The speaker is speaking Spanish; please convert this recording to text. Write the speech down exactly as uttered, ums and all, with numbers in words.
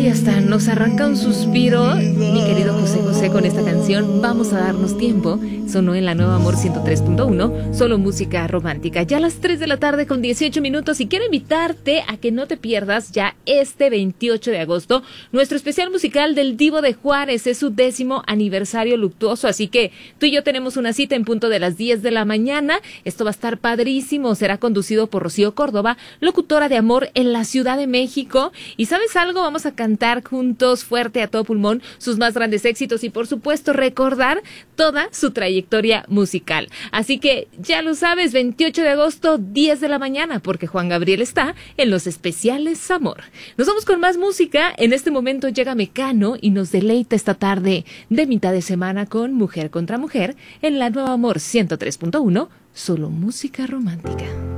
hasta nos arranca un suspiro, mi querido José José, con esta canción. Vamos a darnos tiempo. Sonó en la Nueva Amor ciento tres punto uno, solo música romántica. Ya a las tres de la tarde con dieciocho minutos, y quiero invitarte a que no te pierdas ya este veintiocho de agosto nuestro especial musical del Divo de Juárez. Es su décimo aniversario luctuoso, así que tú y yo tenemos una cita en punto de las diez de la mañana. Esto va a estar padrísimo. Será conducido por Rocío Córdoba, locutora de Amor en la Ciudad de México. ¿Y sabes algo? Vamos a cantar juntos fuerte a todo pulmón sus más grandes éxitos y, por supuesto, recordar toda su trayectoria musical. Así que ya lo sabes, veintiocho de agosto, diez de la mañana, porque Juan Gabriel está en los especiales Amor. Nos vamos con más música. En este momento llega Mecano y nos deleita esta tarde de mitad de semana con Mujer contra Mujer en la Nueva Amor ciento tres punto uno, solo música romántica.